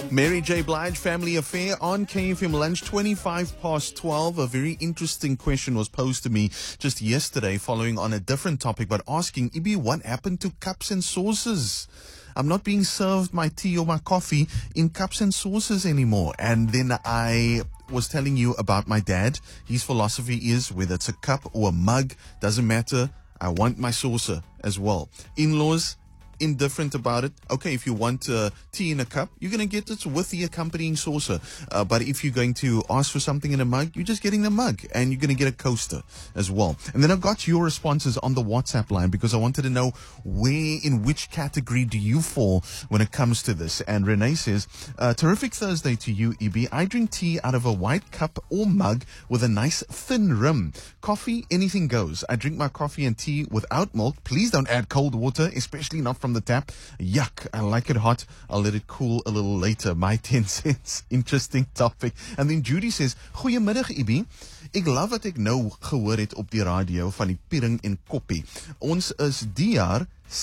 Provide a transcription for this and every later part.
Mary J. Blige, Family Affair on KFM Lunch, 12:25. A very interesting question was posed to me just yesterday following on a different topic, but asking, Ibi, what happened to cups and saucers? I'm not being served my tea or my coffee in cups and saucers anymore. And then I was telling you about my dad. His philosophy is whether it's a cup or a mug, doesn't matter. I want my saucer as well. In-laws, indifferent about it. Okay, if you want tea in a cup, you're going to get it with the accompanying saucer. But if you're going to ask for something in a mug, you're just getting the mug and you're going to get a coaster as well. And then I've got your responses on the WhatsApp line because I wanted to know in which category do you fall when it comes to this. And Renee says, terrific Thursday to you, Ibi. I drink tea out of a white cup or mug with a nice thin rim. Coffee, anything goes. I drink my coffee and tea without milk. Please don't add cold water, especially not from the tap. Yuck, I like it hot. I'll let it cool a little later. My 10 cents. Interesting topic. And then Judy says, Goeiemiddag, Ibi. Ek love wat ek nou gehoor het op die radio van die piering en koppie. Ons is die jaar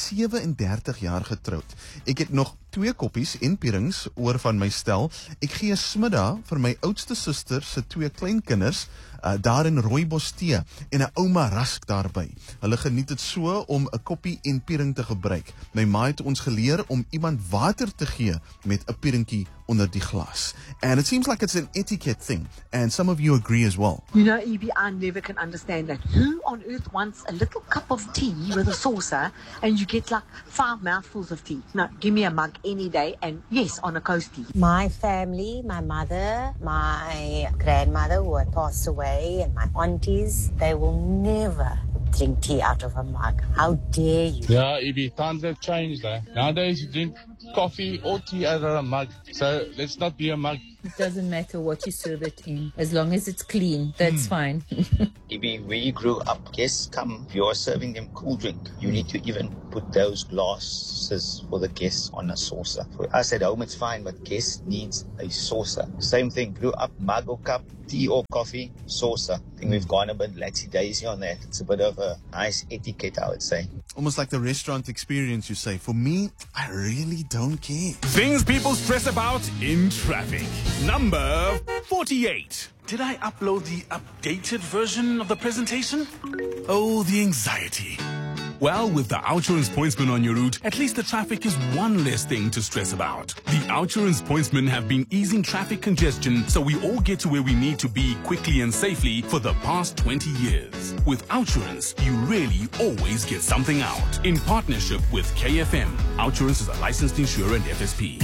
37 jaar getroud. Ek het nog 2 koppies en pierings oor van my stel. Ek gee 'n smiddag vir my oudste suster se 2 kleinkinders daar in Rooibos tee en 'n ouma rask daarby. Hulle geniet dit so om 'n koppie en piering te gebruik. My ma het ons geleer om iemand water te gee met 'n pieringkie onder die glas. And it seems like it's an etiquette thing. And some of you agree as well. You know, Evie, I never can understand that. Who on earth wants a little cup of tea with a saucer and you get like 5 mouthfuls of tea? No, give me a mug any day and yes, on a coastie. My family, my mother, my grandmother who had passed away and my aunties, they will never drink tea out of a mug. How dare you? Yeah, Evie, times have changed. Nowadays you drink coffee or tea out of a mug. So let's not be a mug. It doesn't matter what you serve it in. As long as it's clean, that's fine. Ibi, where you grew up, guests come, you're serving them cool drink. You need to even put those glasses for the guests on a saucer. For us at home, it's fine, but guests needs a saucer. Same thing, grew up, mug or cup, tea or coffee, saucer. I think we've gone a bit lazy-daisy on that. It's a bit of a nice etiquette, I would say. Almost like the restaurant experience, you say. For me, I really don't care. Things people stress about in traffic. Number 48. Did I upload the updated version of the presentation? Oh, the anxiety. Well, with the Outsurance Pointsman on your route, at least the traffic is one less thing to stress about. The Outsurance Pointsmen have been easing traffic congestion so we all get to where we need to be quickly and safely for the past 20 years. With Outsurance, you really always get something out. In partnership with KFM, Outsurance is a licensed insurer and FSP.